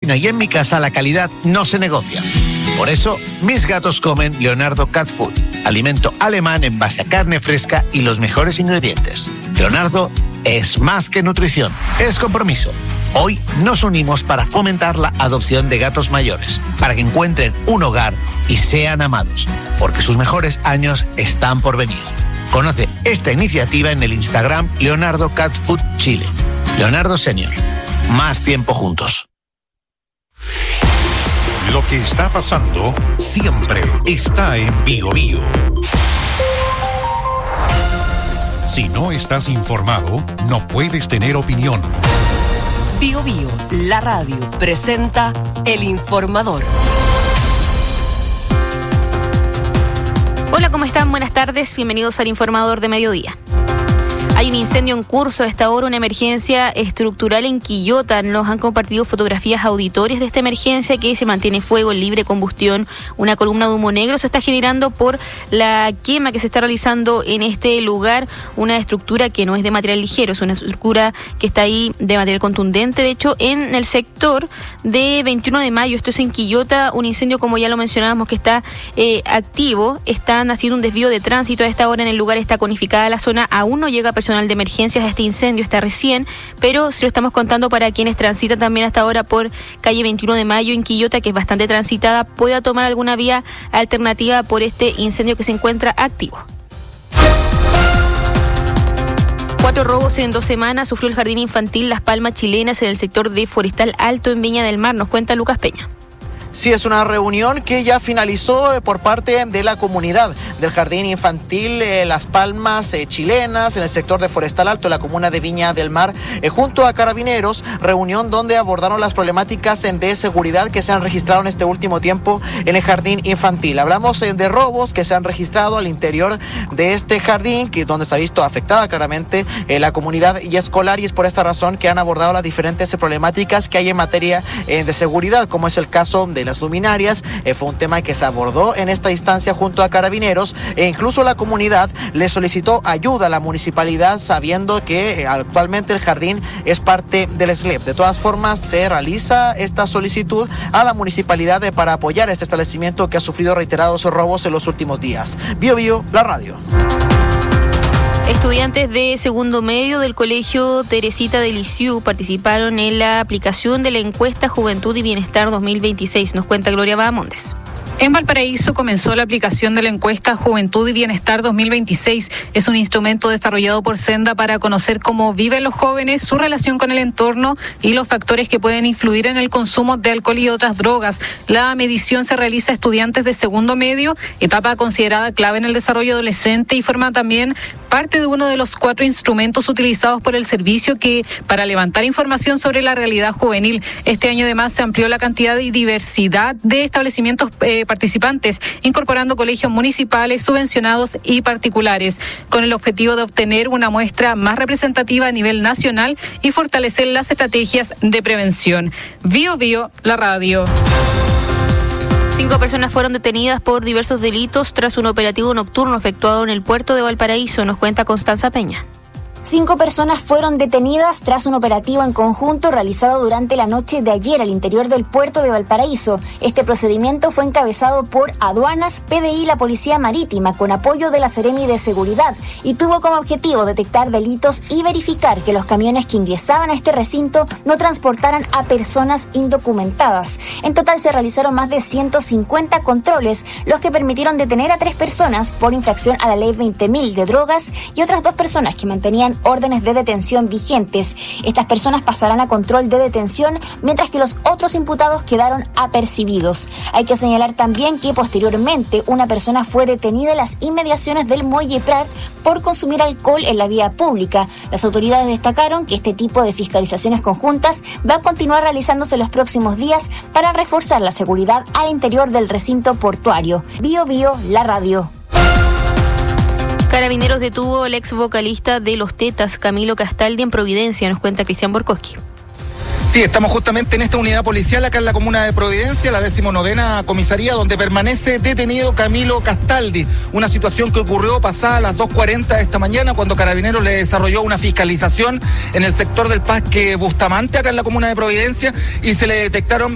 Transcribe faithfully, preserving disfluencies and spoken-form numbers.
cocina y en mi casa la calidad no se negocia. Por eso, mis gatos comen Leonardo Cat Food, alimento alemán en base a carne fresca y los mejores ingredientes. Leonardo es más que nutrición, es compromiso. Hoy nos unimos para fomentar la adopción de gatos mayores, para que encuentren un hogar y sean amados, porque sus mejores años están por venir. Conoce esta iniciativa en el Instagram Leonardo Cat Food Chile. Leonardo Senior. Más tiempo juntos. Lo que está pasando siempre está en Bio Bio. Si no estás informado, no puedes tener opinión. Bio Bio, la radio, presenta El Informador. Hola, ¿cómo están? Buenas tardes, bienvenidos al Informador de Mediodía. Hay un incendio en curso a esta hora, una emergencia estructural en Quillota. Nos han compartido fotografías auditorias de esta emergencia que se mantiene fuego en libre combustión. Una columna de humo negro se está generando por la quema que se está realizando en este lugar. Una estructura que no es de material ligero, es una estructura que está ahí de material contundente. De hecho, en el sector de veintiuno de mayo, esto es en Quillota, un incendio, como ya lo mencionábamos, que está eh, activo. Están haciendo un desvío de tránsito a esta hora en el lugar, está conificada la zona. Aún no llega personal de emergencias a este incendio, está recién, pero se lo estamos contando para quienes transitan también hasta ahora por calle veintiuno de mayo en Quillota, que es bastante transitada, pueda tomar alguna vía alternativa por este incendio que se encuentra activo. Cuatro robos en dos semanas sufrió el jardín infantil Las Palmas Chilenas en el sector de Forestal Alto en Viña del Mar, nos cuenta Lucas Peña. Sí, es una reunión que ya finalizó por parte de la comunidad del Jardín Infantil eh, Las Palmas eh, Chilenas en el sector de Forestal Alto, la comuna de Viña del Mar, eh, junto a Carabineros, reunión donde abordaron las problemáticas eh, de seguridad que se han registrado en este último tiempo en el Jardín Infantil. Hablamos eh, de robos que se han registrado al interior de este jardín, que donde se ha visto afectada claramente eh, la comunidad y escolar, y es por esta razón que han abordado las diferentes eh, problemáticas que hay en materia eh, de seguridad, como es el caso de las luminarias. Eh, fue un tema que se abordó en esta instancia junto a Carabineros, e incluso la comunidad le solicitó ayuda a la municipalidad, sabiendo que eh, actualmente el jardín es parte del S L E P. De todas formas, se realiza esta solicitud a la municipalidad eh, para apoyar este establecimiento que ha sufrido reiterados robos en los últimos días. Bio Bio, la radio. Estudiantes de segundo medio del Colegio Teresita de Lisieux participaron en la aplicación de la encuesta Juventud y Bienestar dos mil veintiséis. Nos cuenta Gloria Bahamondes. En Valparaíso comenzó la aplicación de la encuesta Juventud y Bienestar dos mil veintiséis. Es un instrumento desarrollado por Senda para conocer cómo viven los jóvenes, su relación con el entorno y los factores que pueden influir en el consumo de alcohol y otras drogas. La medición se realiza a estudiantes de segundo medio, etapa considerada clave en el desarrollo adolescente, y forma también parte de uno de los cuatro instrumentos utilizados por el servicio que para levantar información sobre la realidad juvenil. Este año además se amplió la cantidad y diversidad de establecimientos eh, participantes, incorporando colegios municipales, subvencionados y particulares, con el objetivo de obtener una muestra más representativa a nivel nacional y fortalecer las estrategias de prevención. Bio Bio, la radio. Cinco personas fueron detenidas por diversos delitos tras un operativo nocturno efectuado en el puerto de Valparaíso, nos cuenta Constanza Peña. Cinco personas fueron detenidas tras un operativo en conjunto realizado durante la noche de ayer al interior del puerto de Valparaíso. Este procedimiento fue encabezado por Aduanas, P D I y la Policía Marítima, con apoyo de la Seremi de Seguridad, y tuvo como objetivo detectar delitos y verificar que los camiones que ingresaban a este recinto no transportaran a personas indocumentadas. En total se realizaron más de ciento cincuenta controles, los que permitieron detener a tres personas por infracción a la ley veinte mil de drogas y otras dos personas que mantenían órdenes de detención vigentes. Estas personas pasarán a control de detención, mientras que los otros imputados quedaron apercibidos. Hay que señalar también que posteriormente una persona fue detenida en las inmediaciones del Muelle Prat por consumir alcohol en la vía pública. Las autoridades destacaron que este tipo de fiscalizaciones conjuntas va a continuar realizándose en los próximos días para reforzar la seguridad al interior del recinto portuario. Bio Bio, la radio. Carabineros detuvo al ex vocalista de Los Tetas, Camilo Castaldi, en Providencia, nos cuenta Cristian Borkowski. Sí, estamos justamente en esta unidad policial acá en la comuna de Providencia, la decimonovena comisaría, donde permanece detenido Camilo Castaldi. Una situación que ocurrió pasada las dos cuarenta de esta mañana, cuando Carabineros le desarrolló una fiscalización en el sector del Parque Bustamante, acá en la comuna de Providencia, y se le detectaron